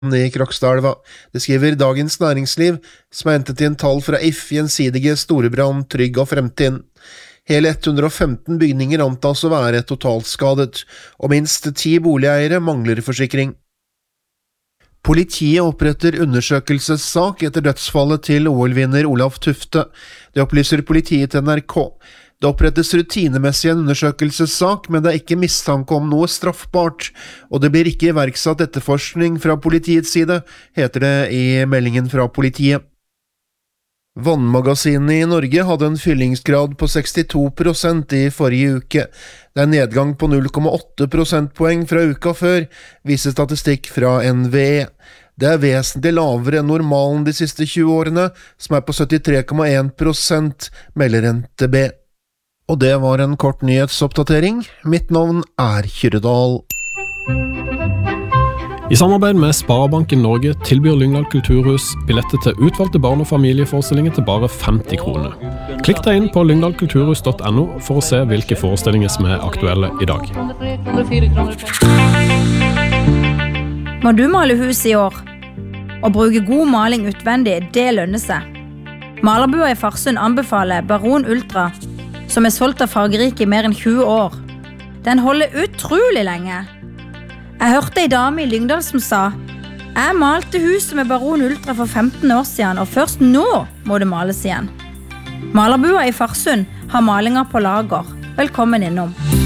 I Krokstadelva. Det skriver Dagens Næringsliv, som hentet inn tall fra If Gjensidige Storebrand, Trygg og Fremtid. Hele 115 bygninger antas å være totalskadet, og minst 10 boligeiere mangler forsikring. Politiet oppretter undersøkelsessak etter dødsfallet til OL-vinner Olav Tufte. Det opplyser politiet til NRK. Det opprettes rutinemessig en undersøkelsessak, men det ikke mistanke om noe straffbart, og det blir ikke iverksatt etterforskning fra politiets side, heter det I meldingen fra politiet. Vannmagasinene I Norge hadde en fyllingsgrad på 62% I forrige uke. Det en nedgang på 0,8 prosentpoeng fra uka før, viser statistikk fra NVE. Det vesentlig lavere enn normalen de siste 20 årene, som på 73,1%, melder NTB. Og det var en kort nyhetsoppdatering. Mitt navn Kyrredal. I samarbeid med Sparebanken Norge tilbyr Lyngdal Kulturhus billetter til utvalgte barn- og familieforestillinger til bare 50 kroner. Klikk deg inn på lyngdalkulturhus.no for å se hvilke forestillinger som aktuelle I dag. Må du male hus I år? Å bruke god maling utvendig, det lønner seg. Malerbua I Farsund anbefaler Baron Ultra, som solgt av fargerike I mer enn 20 år. Den holder utrolig lenge. Jeg hørte en dame I Lyngdal som sa, jeg malte huset med Baron Ultra for 15 år siden, og først nå må det males igjen. Malerbua I Farsund har malinger på lager. Velkommen innom.